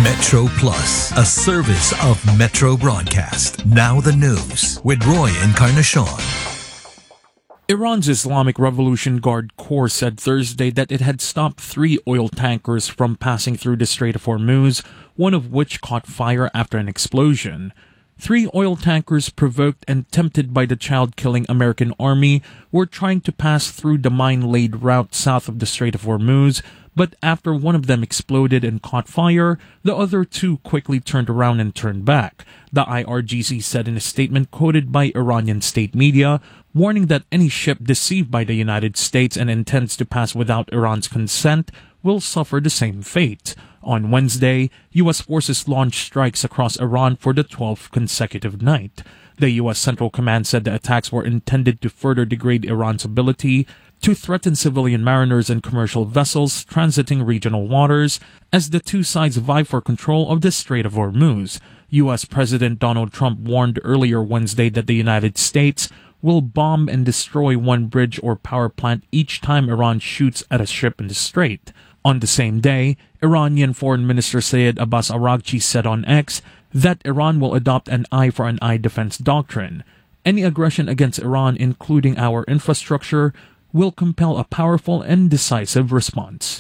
Metro Plus, a service of Metro Broadcast. Now the news with Roy Encarnacion. Iran's Islamic Revolution Guard Corps said Thursday that it had stopped 3 oil tankers from passing through the Strait of Hormuz, one of which caught fire after an explosion. 3 oil tankers, provoked and tempted by the child-killing American army, were trying to pass through the mine-laid route south of the Strait of Hormuz, but after one of them exploded and caught fire, the other 2 quickly turned around and turned back, the IRGC said in a statement quoted by Iranian state media, warning that any ship deceived by the United States and intends to pass without Iran's consent will suffer the same fate. On Wednesday, U.S. forces launched strikes across Iran for the 12th consecutive night. The U.S. Central Command said the attacks were intended to further degrade Iran's ability to threaten civilian mariners and commercial vessels transiting regional waters as the 2 sides vie for control of the Strait of Hormuz. U.S. President Donald Trump warned earlier Wednesday that the United States will bomb and destroy 1 bridge or power plant each time Iran shoots at a ship in the strait. On the same day, Iranian Foreign Minister Sayed Abbas Araghchi said on X that Iran will adopt an eye for an eye defense doctrine. Any aggression against Iran, including our infrastructure, will compel a powerful and decisive response.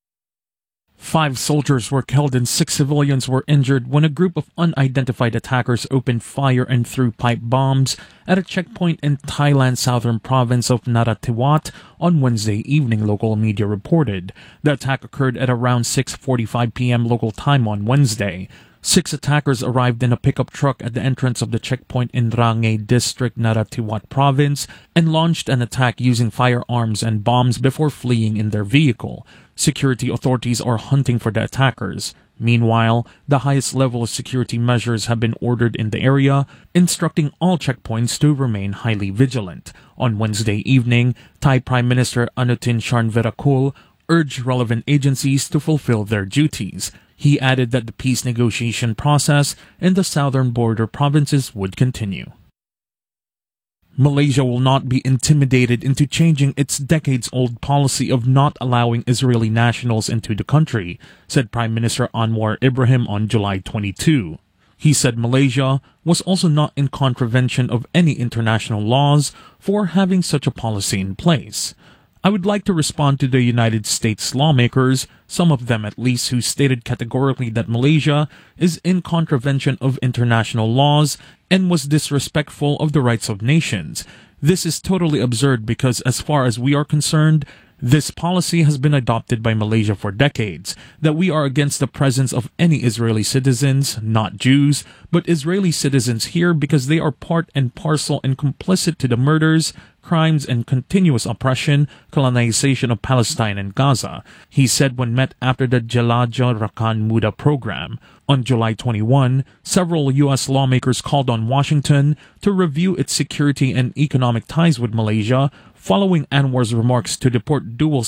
5 soldiers were killed and 6 civilians were injured when a group of unidentified attackers opened fire and threw pipe bombs at a checkpoint in Thailand's southern province of Narathiwat on Wednesday evening, local media reported. The attack occurred at around 6:45 p.m. local time on Wednesday. 6 attackers arrived in a pickup truck at the entrance of the checkpoint in Rangay District, Narathiwat Province, and launched an attack using firearms and bombs before fleeing in their vehicle. Security authorities are hunting for the attackers. Meanwhile, the highest level of security measures have been ordered in the area, instructing all checkpoints to remain highly vigilant. On Wednesday evening, Thai Prime Minister Anutin Charnvirakul urged relevant agencies to fulfill their duties. He added that the peace negotiation process in the southern border provinces would continue. Malaysia will not be intimidated into changing its decades-old policy of not allowing Israeli nationals into the country, said Prime Minister Anwar Ibrahim on July 22. He said Malaysia was also not in contravention of any international laws for having such a policy in place. I would like to respond to the United States lawmakers, some of them at least, who stated categorically that Malaysia is in contravention of international laws and was disrespectful of the rights of nations. This is totally absurd because, as far as we are concerned, this policy has been adopted by Malaysia for decades, that we are against the presence of any Israeli citizens, not Jews, but Israeli citizens here because they are part and parcel and complicit to the murders, crimes, and continuous oppression, colonization of Palestine and Gaza, he said when met after the Jelajah Rakan Muda program. On July 21, several U.S. lawmakers called on Washington to review its security and economic ties with Malaysia, following Anwar's remarks to deport dual